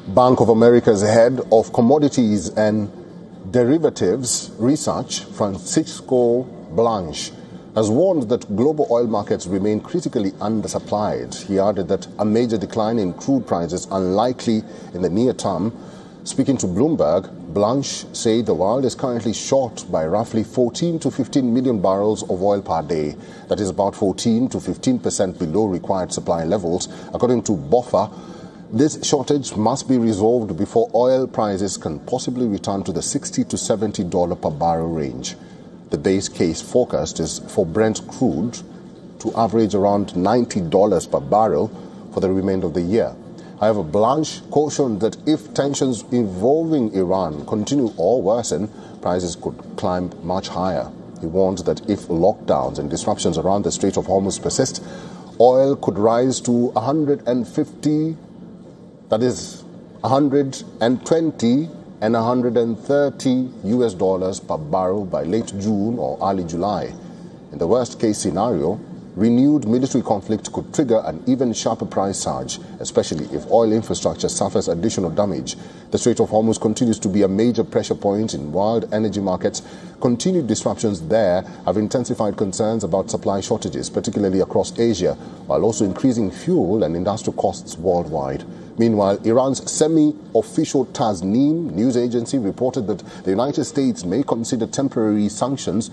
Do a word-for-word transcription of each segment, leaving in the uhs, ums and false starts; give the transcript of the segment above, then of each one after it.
Bank of America's head of commodities and derivatives research, Francisco Blanch, has warned that global oil markets remain critically undersupplied. He added that a major decline in crude prices is unlikely in the near term. Speaking to Bloomberg, Blanch said the world is currently short by roughly fourteen to fifteen million barrels of oil per day. That is about fourteen to fifteen percent below required supply levels. According to B O F A, this shortage must be resolved before oil prices can possibly return to the sixty to seventy dollars per barrel range. The base case forecast is for Brent crude to average around ninety dollars per barrel for the remainder of the year. However, Blanch cautioned that if tensions involving Iran continue or worsen, prices could climb much higher. He warned that if lockdowns and disruptions around the Strait of Hormuz persist, oil could rise to one hundred fifty, that is one hundred twenty and one hundred thirty U S dollars per barrel by late June or early July. In the worst case scenario, renewed military conflict could trigger an even sharper price surge, especially if oil infrastructure suffers additional damage. The Strait of Hormuz continues to be a major pressure point in world energy markets. Continued disruptions there have intensified concerns about supply shortages, particularly across Asia, while also increasing fuel and industrial costs worldwide. Meanwhile, Iran's semi-official Tasnim news agency reported that the United States may consider temporary sanctions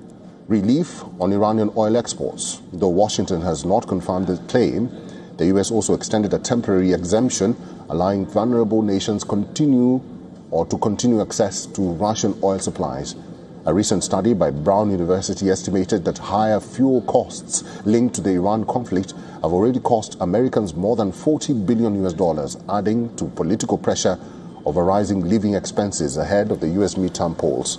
relief on Iranian oil exports. Though Washington has not confirmed the claim, the U S also extended a temporary exemption allowing vulnerable nations continue or to continue access to Russian oil supplies. A recent study by Brown University estimated that higher fuel costs linked to the Iran conflict have already cost Americans more than forty billion U S dollars, adding to political pressure over rising living expenses ahead of the U S midterm polls.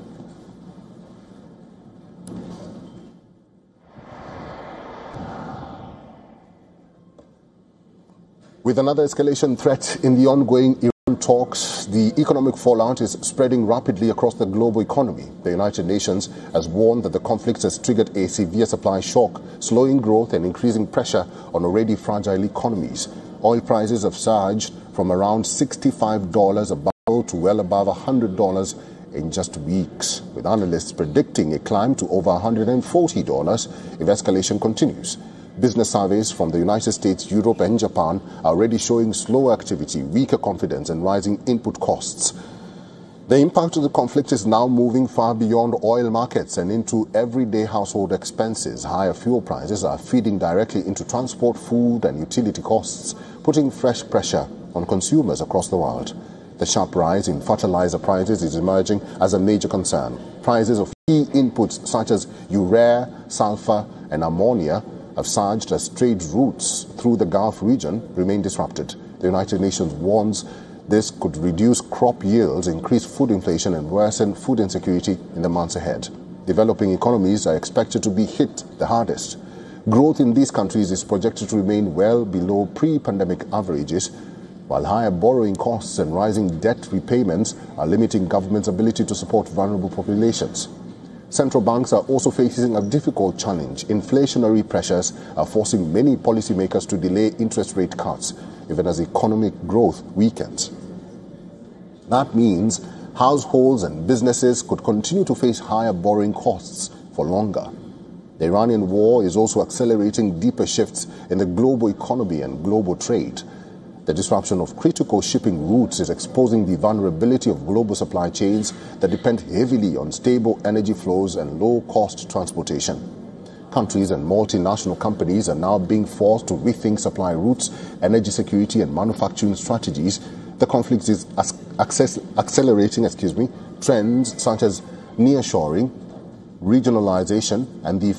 With another escalation threat in the ongoing Iran talks, the economic fallout is spreading rapidly across the global economy. The United Nations has warned that the conflict has triggered a severe supply shock, slowing growth and increasing pressure on already fragile economies. Oil prices have surged from around sixty-five dollars a barrel to well above one hundred dollars in just weeks, with analysts predicting a climb to over one hundred forty dollars if escalation continues. Business surveys from the United States, Europe and Japan are already showing slow activity, weaker confidence and rising input costs. The impact of the conflict is now moving far beyond oil markets and into everyday household expenses. Higher fuel prices are feeding directly into transport, food and utility costs, putting fresh pressure on consumers across the world. The sharp rise in fertilizer prices is emerging as a major concern. Prices of key inputs such as urea, sulfur and ammonia have surged as trade routes through the Gulf region remain disrupted. The United Nations warns this could reduce crop yields, increase food inflation and worsen food insecurity in the months ahead. Developing economies are expected to be hit the hardest. Growth in these countries is projected to remain well below pre-pandemic averages, while higher borrowing costs and rising debt repayments are limiting governments' ability to support vulnerable populations. Central banks are also facing a difficult challenge. Inflationary pressures are forcing many policymakers to delay interest rate cuts, even as economic growth weakens. That means households and businesses could continue to face higher borrowing costs for longer. The Iranian war is also accelerating deeper shifts in the global economy and global trade. The disruption of critical shipping routes is exposing the vulnerability of global supply chains that depend heavily on stable energy flows and low-cost transportation. Countries and multinational companies are now being forced to rethink supply routes, energy security and manufacturing strategies. The conflict is access, accelerating excuse me, trends such as nearshoring, regionalization and the